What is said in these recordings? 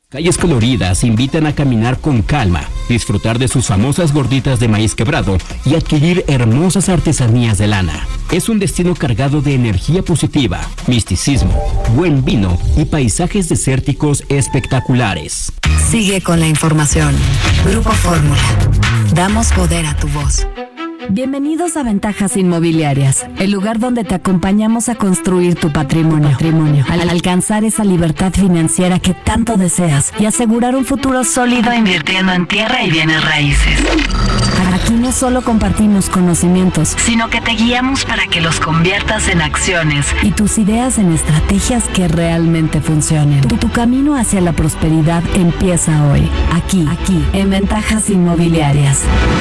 Calles coloridas invitan a caminar con calma, disfrutar de sus famosas gorditas de maíz quebrado y adquirir hermosas artesanías de lana. Es un destino cargado de energía positiva, misticismo, buen vino y paisajes desérticos espectaculares. Sigue con la información. Grupo Fórmula. Damos poder a tu voz. Bienvenidos a Ventajas Inmobiliarias, el lugar donde te acompañamos a construir tu patrimonio, al alcanzar esa libertad financiera que tanto deseas y asegurar un futuro sólido invirtiendo en tierra y bienes raíces. Aquí no solo compartimos conocimientos, sino que te guiamos para que los conviertas en acciones y tus ideas en estrategias que realmente funcionen. Tu camino hacia la prosperidad empieza hoy, aquí, en Ventajas Inmobiliarias.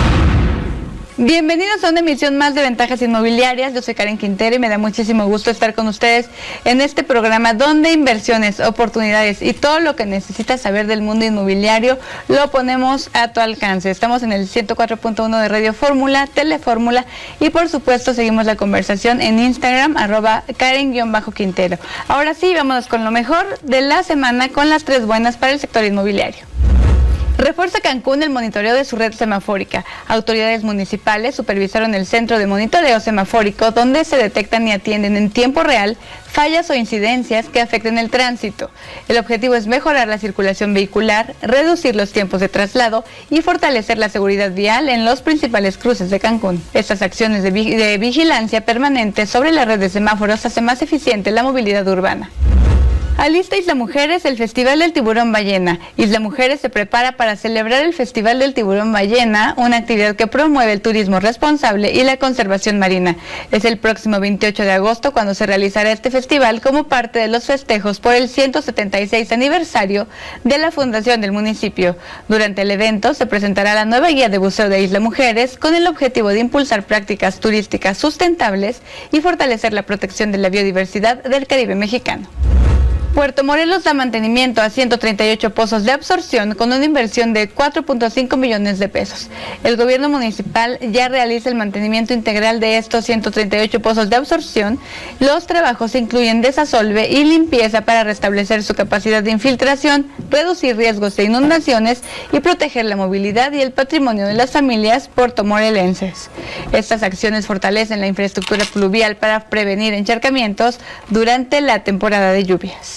Bienvenidos a una emisión más de Ventajas Inmobiliarias. Yo soy Karen Quintero y me da muchísimo gusto estar con ustedes en este programa donde inversiones, oportunidades y todo lo que necesitas saber del mundo inmobiliario lo ponemos a tu alcance. Estamos en el 104.1 de Radio Fórmula, Telefórmula y por supuesto seguimos la conversación en Instagram @Karen_Quintero. Ahora sí, vámonos con lo mejor de la semana con las 3 buenas para el sector inmobiliario. Refuerza Cancún el monitoreo de su red semafórica. Autoridades municipales supervisaron el centro de monitoreo semafórico donde se detectan y atienden en tiempo real fallas o incidencias que afecten el tránsito. El objetivo es mejorar la circulación vehicular, reducir los tiempos de traslado y fortalecer la seguridad vial en los principales cruces de Cancún. Estas acciones de vigilancia permanente sobre la red de semáforos hace más eficiente la movilidad urbana. Alista Isla Mujeres el Festival del Tiburón Ballena. Isla Mujeres se prepara para celebrar el Festival del Tiburón Ballena, una actividad que promueve el turismo responsable y la conservación marina. Es el próximo 28 de agosto cuando se realizará este festival como parte de los festejos por el 176 aniversario de la fundación del municipio. Durante el evento se presentará la nueva guía de buceo de Isla Mujeres con el objetivo de impulsar prácticas turísticas sustentables y fortalecer la protección de la biodiversidad del Caribe mexicano. Puerto Morelos da mantenimiento a 138 pozos de absorción con una inversión de 4.5 millones de pesos. El gobierno municipal ya realiza el mantenimiento integral de estos 138 pozos de absorción. Los trabajos incluyen desasolve y limpieza para restablecer su capacidad de infiltración, reducir riesgos de inundaciones y proteger la movilidad y el patrimonio de las familias puertomorelenses. Estas acciones fortalecen la infraestructura pluvial para prevenir encharcamientos durante la temporada de lluvias.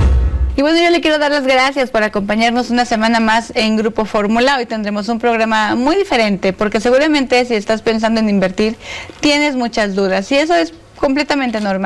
Y bueno, yo le quiero dar las gracias por acompañarnos una semana más en Grupo Fórmula. Hoy tendremos un programa muy diferente porque seguramente si estás pensando en invertir tienes muchas dudas y eso es completamente normal.